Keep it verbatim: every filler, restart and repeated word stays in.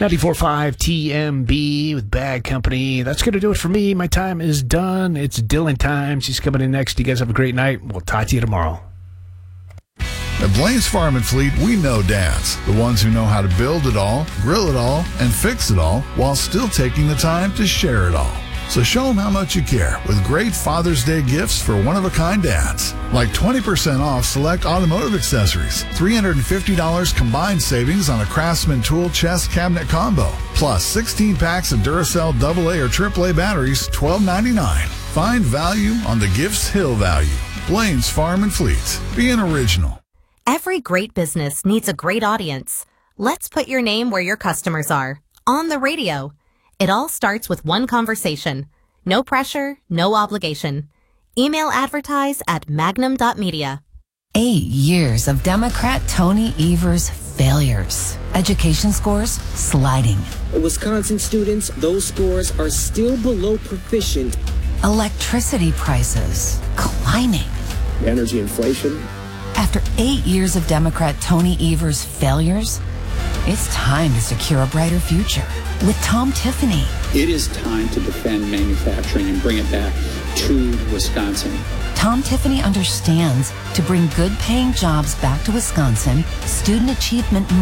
ninety-four point five T M B with Bad Company. That's going to do it for me. My time is done. It's Dylan time. She's coming in next. You guys have a great night. We'll talk to you tomorrow. At Blaine's Farm and Fleet, we know dads, the ones who know how to build it all, grill it all, and fix it all while still taking the time to share it all. So show them how much you care with great Father's Day gifts for one-of-a-kind dads. Like twenty percent off select automotive accessories, three hundred fifty dollars combined savings on a Craftsman tool chest cabinet combo, plus sixteen packs of Duracell double A or triple A batteries, twelve ninety-nine. Find value on the Gifts Hill value. Blaine's Farm and Fleet. Be an original. Every great business needs a great audience. Let's put your name where your customers are. On the radio. It all starts with one conversation. No pressure, no obligation. Email advertise at magnum dot media. Eight years of Democrat Tony Evers' failures. Education scores sliding. Wisconsin students, those scores are still below proficient. Electricity prices climbing. Energy inflation. After eight years of Democrat Tony Evers' failures, it's time to secure a brighter future with Tom Tiffany. It is time to defend manufacturing and bring it back to Wisconsin. Tom Tiffany understands to bring good-paying jobs back to Wisconsin, student achievement